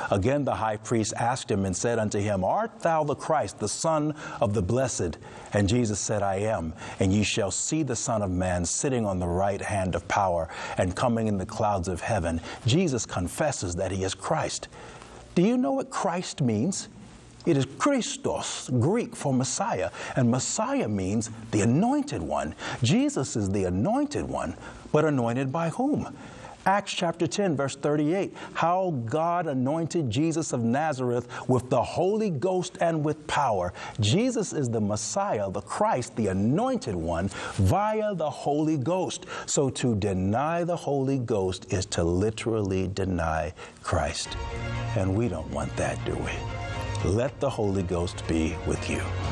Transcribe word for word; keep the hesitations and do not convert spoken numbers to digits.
Again the high priest asked him and said unto him, Art thou the Christ, the Son of the Blessed? And Jesus said, I am. And ye shall see the Son of Man sitting on the right hand of power and coming in the clouds of heaven. Jesus confesses that he is Christ. Do you know what Christ means? It is Christos, Greek for Messiah, and Messiah means the anointed one. Jesus is the anointed one, but anointed by whom? Acts chapter ten, verse thirty-eight, how God anointed Jesus of Nazareth with the Holy Ghost and with power. Jesus is the Messiah, the Christ, the anointed one, via the Holy Ghost. So to deny the Holy Ghost is to literally deny Christ. And we don't want that, do we? Let the Holy Ghost be with you.